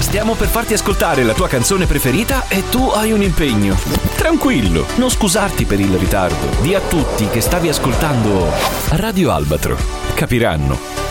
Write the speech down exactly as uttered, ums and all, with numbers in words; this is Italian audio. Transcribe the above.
Stiamo per farti ascoltare la tua canzone preferita e tu hai un impegno. Tranquillo, non scusarti per il ritardo. Di a tutti che stavi ascoltando Radio Albatro. Capiranno.